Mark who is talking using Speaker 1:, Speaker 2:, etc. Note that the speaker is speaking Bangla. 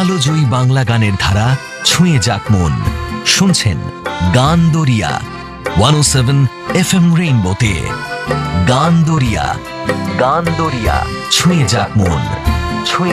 Speaker 1: কালজয়ী বাংলা গানের ধারা ছুঁয়ে যাক মন। শুনছেন গান দরিয়া 107 FM রেইনবোতে। গান দরিয়া, গান দরিয়া ছুঁয়ে যাক মন।